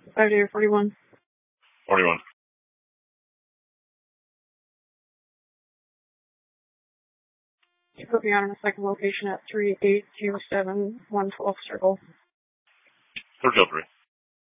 5 or 41? 41. You put me on a second location at 3827 112 Circle. 303.